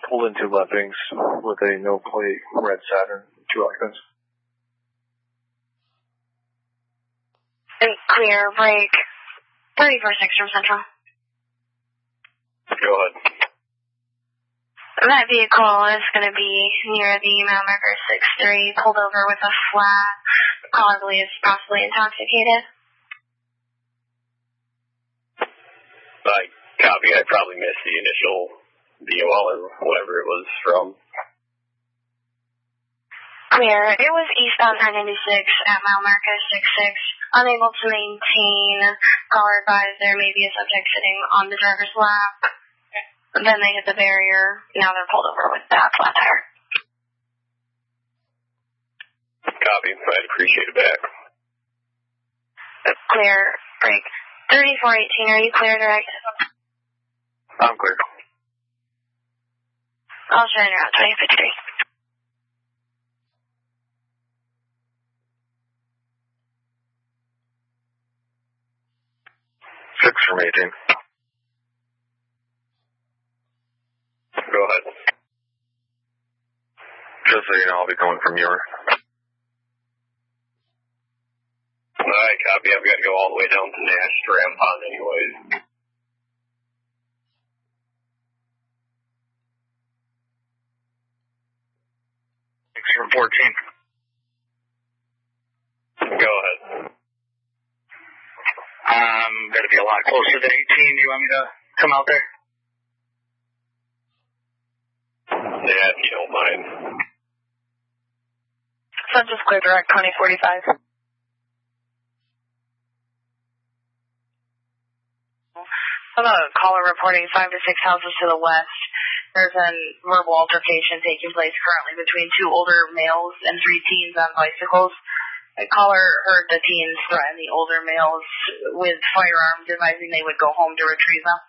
pulled in 2 Leppings with a no plate red Saturn, 2 occupants. Clear, break. 34-6 from Central. Go ahead. That vehicle is going to be near the mile marker 6-3, pulled over with a flat. Caller believes possibly intoxicated. Copy. I probably missed the initial DOL or whatever it was from. Clear. It was eastbound I-96 at mile marker 6-6. Unable to maintain. Caller advised there may be a subject sitting on the driver's lap. Then they hit the barrier. Now they're pulled over with that flat tire. Copy. I'd appreciate it back. Clear. Break. 3418, are you clear direct? I'm clear. I'll join you out 2053. Six from 18. Go ahead. Just so you know, I'll be coming from your. Alright, copy. I've got to go all the way down to Nash to Rampon anyways. Six from 14. Go ahead. Got to be a lot closer than 18. Do you want me to come out there? Yeah, if you don't mind. Census clear direct 2045. On a caller reporting 5 to 6 houses to the west, there's a verbal altercation taking place currently between 2 older males and 3 teens on bicycles. The caller heard the teens threaten the older males with firearms, advising they would go home to retrieve them.